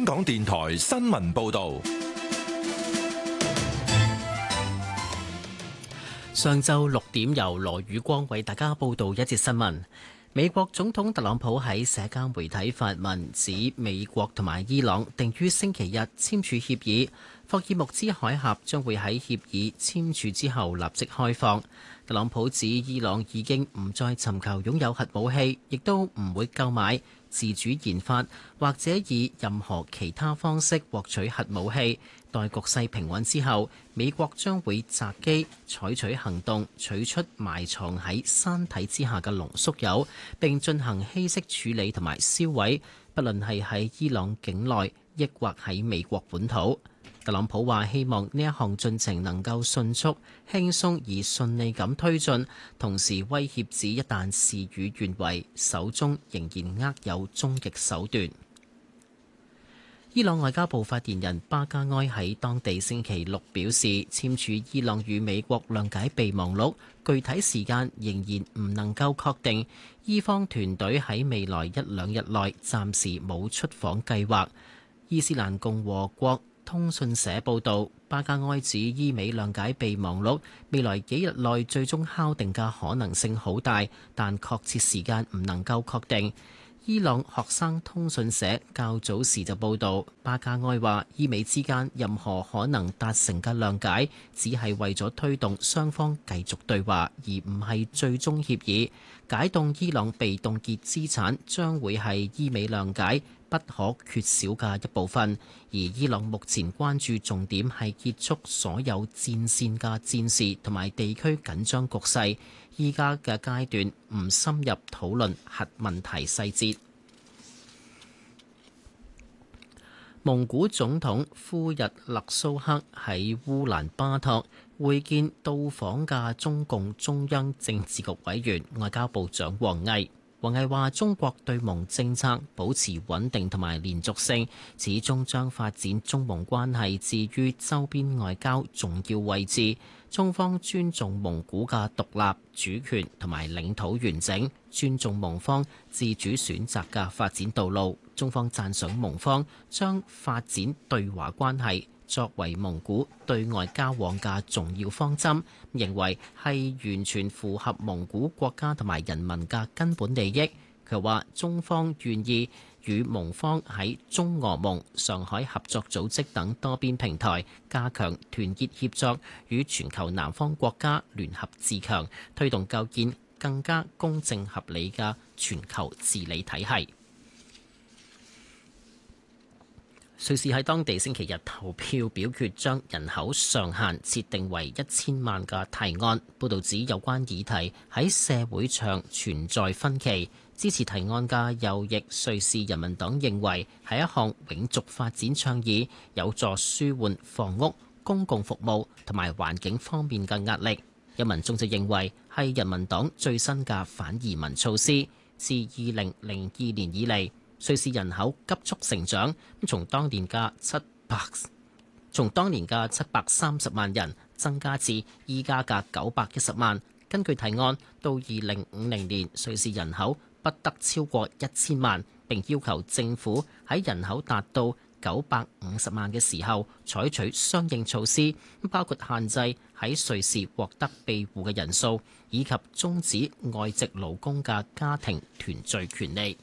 香港電台新聞報道。 上晝6點，由羅宇光為大家報道一節新聞。美國總統特朗普喺社交媒體發文，指美國同埋伊朗定於星期日簽署協議，霍爾木茲海峽將會喺協議簽署之後立即開放。特朗普指伊朗已經唔再尋求擁有核武器，亦都唔會購買、自主研發或者以任何其他方式獲取核武器。待局勢平穩之後，美國將會擇機採取行動，取出埋藏喺山體之下嘅濃縮鈾，並進行稀釋處理同埋銷毀，不論係喺伊朗境內，抑或喺美國本土。特朗普話希望呢一項進程能夠迅速、輕鬆而順利咁推進，同時威脅指一旦事與願違，手中仍然握有終極手段。伊朗外交部發言人巴加埃喺當地星期六表示，簽署伊朗與美國諒解備忘錄，具體時間仍然唔能夠確定。伊方團隊喺未來1、2日內暫時冇出訪計劃。伊斯蘭共和國通訊社報導，巴加埃指伊美諒解備忘錄未來幾日內最終敲定嘅可能性好大，但確切時間唔能夠確定。伊朗學生通訊社較早時就報導，巴加埃話伊美之間任何可能達成嘅諒解，只係為咗推動雙方繼續對話，而唔係最終協議。解凍伊朗被凍結資產將會係伊美諒解不可缺少嘅一部分，而伊朗目前關注重點係結束所有戰線嘅戰事同埋地區緊張局勢。依家嘅階段唔深入討論核問題細節。蒙古總統呼日勒蘇克喺烏蘭巴托會見到訪嘅中共中央政治局委員外交部長王毅。王毅話：中國對蒙政策保持穩定同埋連續性，始終將發展中蒙關係置於周邊外交重要位置。中方尊重蒙古嘅獨立主權同埋領土完整，尊重蒙方自主選擇嘅發展道路。中方讚賞蒙方將發展對華關係作為蒙古對外交往嘅重要方針，認為係完全符合蒙古國家同埋人民嘅根本利益。佢話中方願意與蒙方喺中俄蒙、上海合作組織等多邊平台加強團結協作，與全球南方國家聯合自強，推動構建更加公正合理嘅全球治理體系。瑞士喺當地星期日投票表決將人口上限設定為1000萬嘅提案。報導指有關議題喺社會上存在分歧。支持提案嘅右翼瑞士人民黨認為係一項永續發展倡議，有助舒緩房屋、公共服務同埋環境方面嘅壓力。有民眾就認為係人民黨最新嘅反移民措施。自2002年以嚟，瑞士人口急速成長，從當年嘅730萬人增加至依家嘅910萬。根據提案，到2050年，瑞士人口不得超過1000萬，並要求政府喺人口達到950萬嘅時候採取相應措施，包括限制喺瑞士獲得庇護嘅人數，以及終止外籍勞工嘅家庭團聚權利。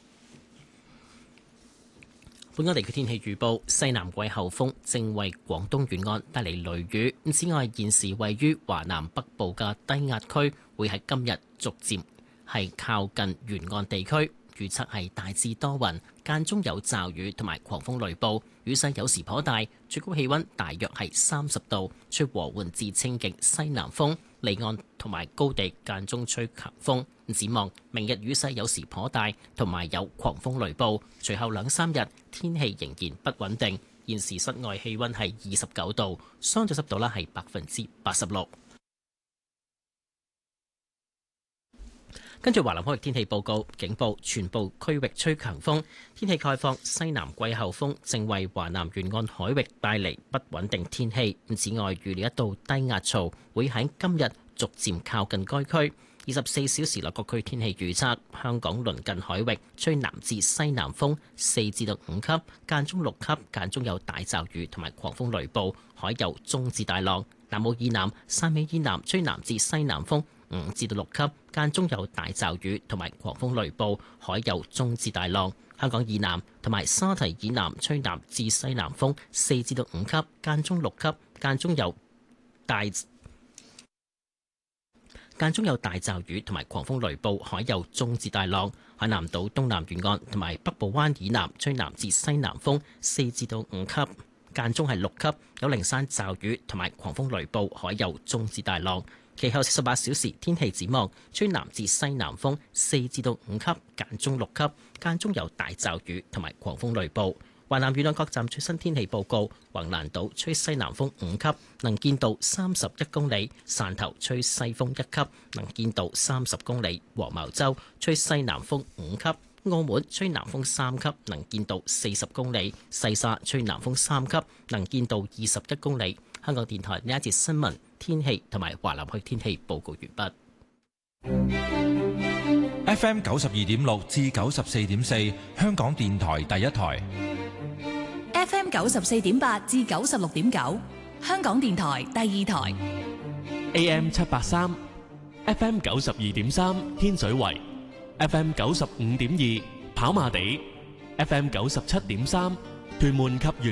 本港地區天氣預報：西南季候風正為廣東沿岸帶嚟雷雨。此外，現時位於華南北部嘅低壓區會喺今日逐漸係靠近沿岸地區，預測係大致多雲，間中有驟雨同埋狂風雷暴，雨勢有時頗大，最高氣溫大約係30度，吹和緩至清勁西南風，離岸同埋高地間中吹強風。展望明日雨勢有時頗大，同埋有狂風雷暴，隨後2、3日天氣仍然不穩定。現時室外氣溫係29度，相對濕度係86%。跟住華南海域天氣報告，警報全部區域吹強風，天氣概況，西南季候風正為華南沿岸海域帶嚟不穩定天氣。此外，預料一道低壓槽會喺今日逐漸靠近該區。 24小時內各區天氣預測：香港鄰近海域吹南至西南風4至到5級，間中6級，間中有大驟雨同埋狂風雷暴，海有中至大浪。南澳以南、汕尾以南吹南至西南風5至到6級，間中有大驟雨同埋狂風雷暴，海有中至大浪。香港以南同埋沙堤以南吹南至西南風4至到5級，間中6級，間中有大驟雨同埋狂風雷暴，海有中至大浪。海南島東南沿岸同埋北部灣以南吹南至西南風4至到5級，間中係6級，有零散驟雨同埋狂風雷暴，海有中至大浪。其後48小時天氣展望：吹南至西南風4至到5級，間中6級，間中有大驟雨同埋狂風雷暴。華南沿岸各站最新天氣報告：橫瀾島吹西南風5級，能見度31公里；汕頭吹西風1級，能見度30公里；黃茅洲吹西南風5級；澳門吹南風3級，能見度40公里；西沙吹南風3級，能見度21公里。香港電台呢一節新聞天氣同埋華南區天氣報告完畢。FM 92.6至94.4，香港電台第一台。 FM 94.8至96.9，香港電台第二台。 AM 783 FM 92.3，天水圍 FM 95.2，跑馬地 FM 97.3，屯門及